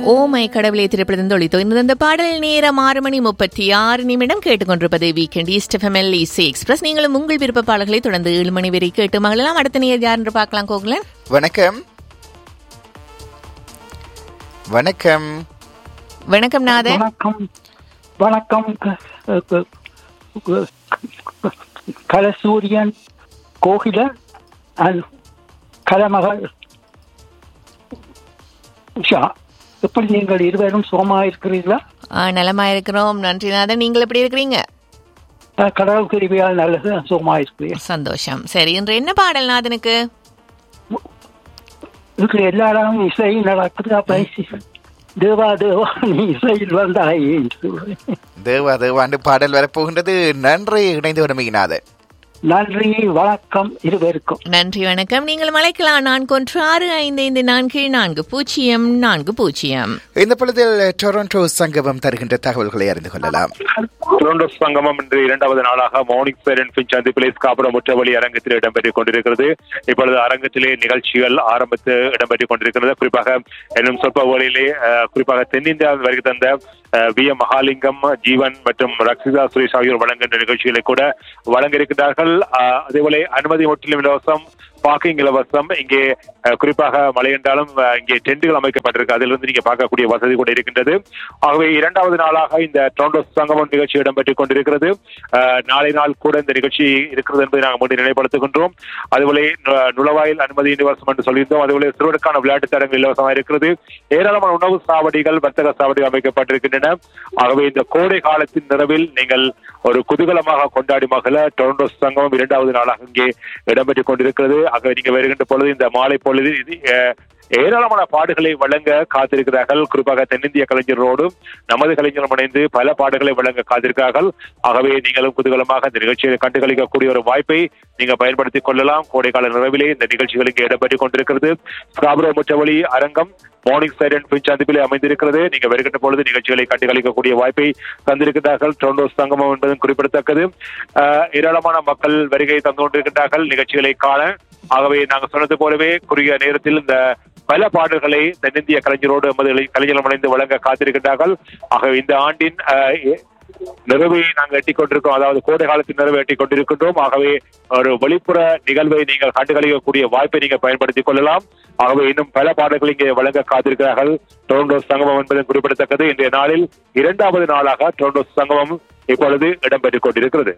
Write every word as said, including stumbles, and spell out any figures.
Oh my கடவுளை திரைப்படத்திலிருந்து ஒளித்தோ இந்த பாடல் நேரம் ஆறு மணி முப்பத்தி ஆறு நிமிடம் கேட்டுக்கொண்டிருப்பது வீக்கெண்ட் ஈஸ்ட் எஃப்எம்எல் இசை எக்ஸ்பிரஸ். நீங்களும் உங்கள் விருப்ப பாடல்களை தொடர்ந்து ஏழு மணி வரை கேட்டு மகளெல்லாம். அடுத்த நேர் யார் என்று பார்க்கலாம். கோகுலன் வணக்கம். வணக்கம் வணக்கம் நாதன். வணக்கம் வணக்கம் கலசூரியன் கோகிலன் கலமகள் உஷா. எப்படி நீங்கள் இருவரும் சுகமா இருக்கிறீர்களா? நலமா இருக்கிறோம், நன்றி நாதன். நீங்கள் எப்படி இருக்கிறீங்க? கடவுள் கிருபையால் நல்லது, சுகமா இருக்கிறீங்க. சந்தோஷம். சரி, இன்று என்ன பாடல் நாதனுக்கு? இதுக்கு எல்லாரும் இசை நடக்குது. அப்ப தேவா தேவா நீ இசையில் வந்தாய் என்று சொல்றேன். தேவா தேவாண்டு பாடல் வரப்போகின்றது. நன்றி இணைந்து விடமையினாதன். நன்றி, வணக்கம் இருவருக்கும். நன்றி, வணக்கம். நீங்கள் அழைக்கலாம் நான்கு ஒன்று ஆறு ஐந்து ஐந்து நான்கு நான்கு பூஜ்ஜியம் நான்கு பூஜ்ஜியம். இந்த பொழுதில் டொரண்டோ சங்கமம் தருகின்ற தகவல்களை அறிந்து கொள்ளலாம். டொரண்டோ சங்கமம் இன்று இரண்டாவது நாளாக மோர்னிங் ஃபேர் அண்ட் ஃபின்ச் சந்திப்பிலே ஸ்காபுரம் முற்றவழி அரங்கத்தில் இடம்பெற்றுக் கொண்டிருக்கிறது. இப்பொழுது அரங்கத்திலே நிகழ்ச்சிகள் ஆரம்பித்து இடம்பெற்றுக் கொண்டிருக்கிறது. குறிப்பாக இன்னும் சொற்ப வேளையிலே குறிப்பாக தென்னிந்தியாவில் வருகை தந்த வி எம் மகாலிங்கம், ஜீவன் மற்றும் ரக்ஷிதா சுரேஷ் ஆகியோர் வழங்குகின்ற நிகழ்ச்சிகளை கூட வழங்க இருக்கிறார்கள். அதேபோல அனுமதி முற்றிலும் இலவசம், பார்க்கிங் இலவசம். இங்கே குறிப்பாக மழை என்றாலும் இங்கே டென்ட்டுகள் அமைக்கப்பட்டிருக்கு, அதிலிருந்து நீங்க பார்க்கக்கூடிய வசதி கூட இருக்கின்றது. ஆகவே இரண்டாவது நாளாக இந்த டொரண்டோ சங்கமம் நிகழ்ச்சி இடம்பெற்றுக் கொண்டிருக்கிறது. நாளை நாள் கூட இந்த நிகழ்ச்சி இருக்கிறது என்பதை நாங்கள் மீண்டும் நினைவுபடுத்துகின்றோம். அதுபோல நுழைவாயில் அனுமதி இலவசம் என்று சொல்லியிருந்தோம். அதுபோல சிறுவருக்கான விளையாட்டு தடங்கள் இலவசமாக இருக்கிறது. ஏராளமான உணவு சாவடிகள், வர்த்தக சாவடிகள் அமைக்கப்பட்டிருக்கின்றன. ஆகவே இந்த கோடை காலத்தின் நிறைவில் நீங்கள் ஒரு குதூகலமாக கொண்டாடி மகள டொரண்டோ சங்கமம் இரண்டாவது நாளாக இங்கே இடம்பெற்றுக் கொண்டிருக்கிறது. ஆகவே நீங்க வருகின்ற பொழுது இந்த மாலை பொழுது ஏராளமான பாடுகளை வழங்க காத்திருக்கிறார்கள். குறிப்பாக தென்னிந்திய கலைஞரோடும் நமது கலைஞரும் இணைந்து பல பாடுகளை வழங்க காத்திருக்கிறார்கள். ஆகவே நீங்களும் குதூகலமாக இந்த நிகழ்ச்சியை கண்டுகளிக்கக்கூடிய ஒரு வாய்ப்பை நீங்க பயன்படுத்திக் கொள்ளலாம். கோடைக்கால நிறைவிலே இந்த நிகழ்ச்சிகள் இங்கே இடம்பெற்றுக் கொண்டிருக்கிறது. ஸ்காபுரம் முற்றவழி அரங்கம் மார்னிங் ஃபேர் அண்ட் ஃபின்ச் சந்திப்பிலே அமைந்திருக்கிறது. நீங்க வருகின்ற பொழுது நிகழ்ச்சிகளை கண்டுகளிக்கக்கூடிய வாய்ப்பை தந்திருக்கிறார்கள். டொரண்டோ சங்கமம் என்பதும் குறிப்பிடத்தக்கது. ஏராளமான மக்கள் வருகை தந்து கொண்டிருக்கின்றார்கள் நிகழ்ச்சிகளை காண. ஆகவே நாங்கள் சொன்னது போலவே குறுகிய நேரத்தில் இந்த பல பாடல்களை தென்னிந்திய கலைஞரோடு எமது கலைஞர்கள் இணைந்து வழங்க காத்திருக்கின்றார்கள். ஆகவே இந்த ஆண்டின் நிறைவை நாங்கள் எட்டிக் கொண்டிருக்கிறோம், அதாவது கோடை காலத்தின் நிறைவை எட்டிக் கொண்டிருக்கின்றோம். ஆகவே ஒரு வெளிப்புற நிகழ்வை நீங்கள் கண்டுகளிக்கக்கூடிய வாய்ப்பை நீங்கள் பயன்படுத்திக் கொள்ளலாம். ஆகவே இன்னும் பல பாடல்கள் இங்கே வழங்க காத்திருக்கிறார்கள். டொரண்டோ சங்கமம் என்பது குறிப்பிடத்தக்கது. இன்றைய நாளில் இரண்டாவது நாளாக டொரண்டோ சங்கமம் இப்பொழுது இடம்பெற்றுக் கொண்டிருக்கிறது.